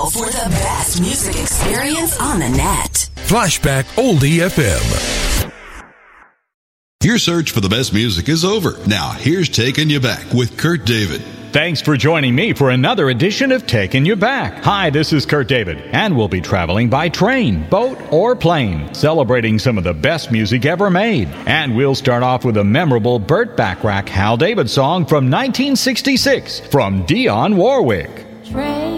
For the best music experience on the net. Flashback Oldie FM. Your search for the best music is over. Now, here's Taking You Back with Kurt David. Thanks for joining me for another edition of Taking You Back. Hi, this is Kurt David, and we'll be traveling by train, boat, or plane, celebrating some of the best music ever made. And we'll start off with a memorable Burt Bacharach Hal David song from 1966 from Dionne Warwick. Train